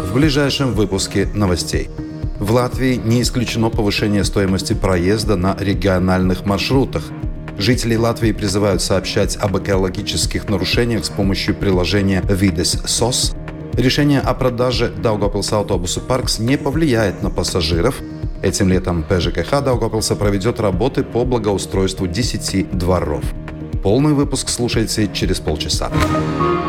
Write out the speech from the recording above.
в ближайшем выпуске новостей. В Латвии не исключено повышение стоимости проезда на региональных маршрутах. Жители Латвии призывают сообщать об экологических нарушениях с помощью приложения Vides SOS. Решение о продаже Daugavpils автобуса Parks не повлияет на пассажиров. Этим летом ПЖКХ Даугавпилса проведет работы по благоустройству 10 дворов. Полный выпуск слушайте через полчаса.